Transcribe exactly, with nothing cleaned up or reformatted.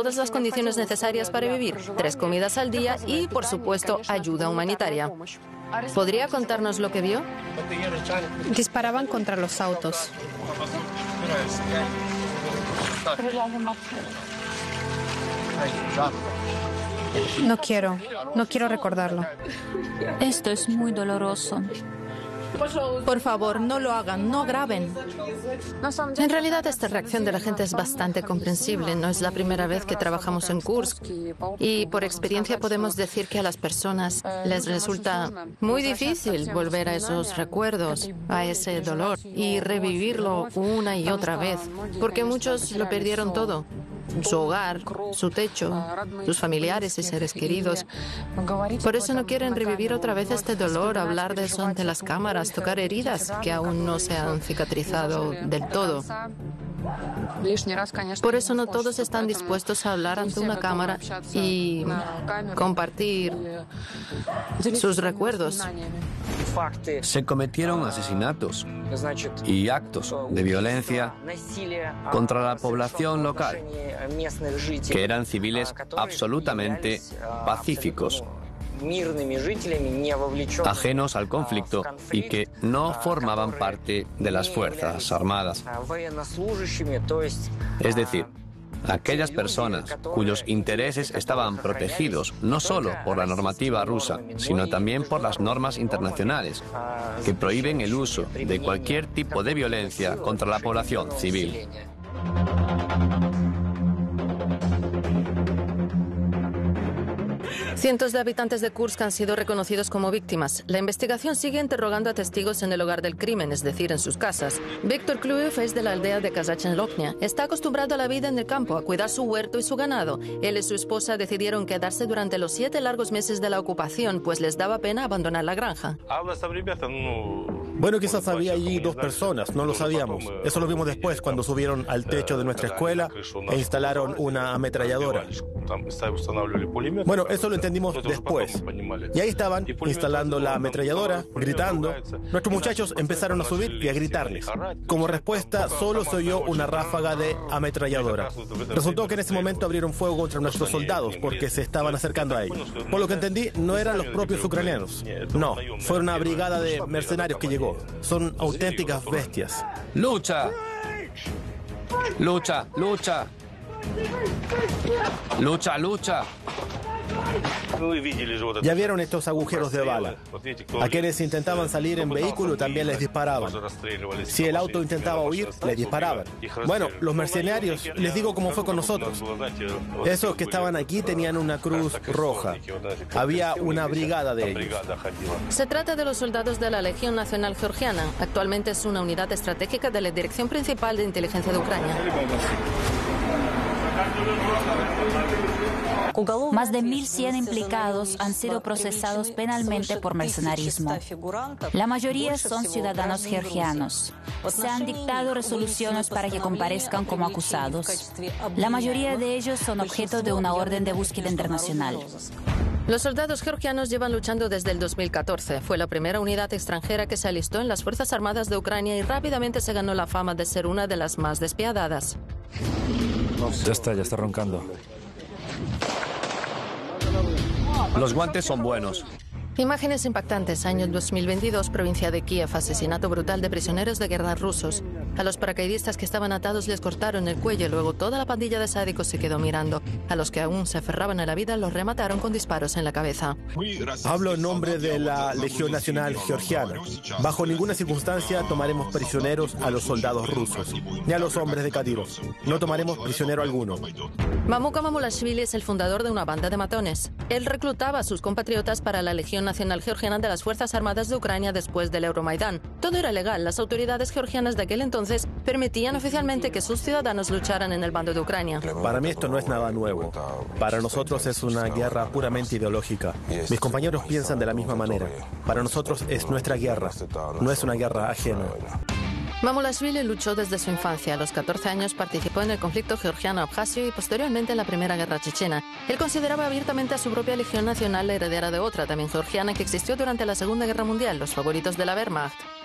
todas las condiciones necesarias para vivir, tres comidas al día y, por supuesto, ayuda humanitaria. ¿Podría contarnos lo que vio? Disparaban contra los autos. No quiero, no quiero recordarlo. Esto es muy doloroso. Por favor, no lo hagan, no graben. En realidad, esta reacción de la gente es bastante comprensible. No es la primera vez que trabajamos en Kursk. Y por experiencia podemos decir que a las personas les resulta muy difícil volver a esos recuerdos, a ese dolor y revivirlo una y otra vez. Porque muchos lo perdieron todo. Su hogar, su techo, sus familiares y seres queridos. Por eso no quieren revivir otra vez este dolor, hablar de eso ante las cámaras, tocar heridas que aún no se han cicatrizado del todo. Por eso no todos están dispuestos a hablar ante una cámara y compartir sus recuerdos. Se cometieron asesinatos y actos de violencia contra la población local, que eran civiles absolutamente pacíficos, ajenos al conflicto y que no formaban parte de las Fuerzas Armadas. Es decir, aquellas personas cuyos intereses estaban protegidos no solo por la normativa rusa, sino también por las normas internacionales, que prohíben el uso de cualquier tipo de violencia contra la población civil. Cientos de habitantes de Kursk han sido reconocidos como víctimas. La investigación sigue interrogando a testigos en el lugar del crimen, es decir, en sus casas. Víctor Kluyev es de la aldea de Kazachenloknia. Está acostumbrado a la vida en el campo, a cuidar su huerto y su ganado. Él y su esposa decidieron quedarse durante los siete largos meses de la ocupación, pues les daba pena abandonar la granja. Bueno, quizás había allí dos personas, no lo sabíamos. Eso lo vimos después, cuando subieron al techo de nuestra escuela e instalaron una ametralladora. Bueno, eso lo entendimos después. Y ahí estaban, instalando la ametralladora, gritando. Nuestros muchachos empezaron a subir y a gritarles. Como respuesta, solo se oyó una ráfaga de ametralladora. Resultó que en ese momento abrieron fuego contra nuestros soldados porque se estaban acercando a ellos. Por lo que entendí, no eran los propios ucranianos. No, fue una brigada de mercenarios que llegó. Son auténticas bestias. ¡Lucha! ¡Lucha! ¡Lucha! ¡Lucha! ¡Lucha! Ya vieron estos agujeros de bala. A quienes intentaban salir en vehículo también les disparaban. Si el auto intentaba huir, les disparaban. Bueno, los mercenarios, les digo cómo fue con nosotros. Esos que estaban aquí tenían una cruz roja. Había una brigada de ellos. Se trata de los soldados de la Legión Nacional Georgiana. Actualmente es una unidad estratégica de la Dirección Principal de Inteligencia de Ucrania. Más de mil cien implicados han sido procesados penalmente por mercenarismo. La mayoría son ciudadanos georgianos. Se han dictado resoluciones para que comparezcan como acusados. La mayoría de ellos son objeto de una orden de búsqueda internacional. Los soldados georgianos llevan luchando desde el dos mil catorce. Fue la primera unidad extranjera que se alistó en las Fuerzas Armadas de Ucrania y rápidamente se ganó la fama de ser una de las más despiadadas. Ya está, ya está roncando. Los guantes son buenos. Imágenes impactantes. Año dos mil veintidós, provincia de Kiev. Asesinato brutal de prisioneros de guerra rusos. A los paracaidistas que estaban atados les cortaron el cuello y luego toda la pandilla de sádicos se quedó mirando. A los que aún se aferraban a la vida los remataron con disparos en la cabeza. Hablo en nombre de la Legión Nacional Georgiana. Bajo ninguna circunstancia tomaremos prisioneros a los soldados rusos, ni a los hombres de Kadyrov. No tomaremos prisionero alguno. Mamuka Mamulashvili es el fundador de una banda de matones. Él reclutaba a sus compatriotas para la Legión Nacional Georgiana de las Fuerzas Armadas de Ucrania después del Euromaidán. Todo era legal. Las autoridades georgianas de aquel entonces permitían oficialmente que sus ciudadanos lucharan en el bando de Ucrania. Para mí esto no es nada nuevo. Para nosotros es una guerra puramente ideológica. Mis compañeros piensan de la misma manera. Para nosotros es nuestra guerra. No es una guerra ajena. Mamulashvili luchó desde su infancia. A los catorce años participó en el conflicto georgiano-abjasio y posteriormente en la Primera Guerra Chechena. Él consideraba abiertamente a su propia Legión Nacional la heredera de otra, también georgiana, que existió durante la Segunda Guerra Mundial, los favoritos de la Wehrmacht.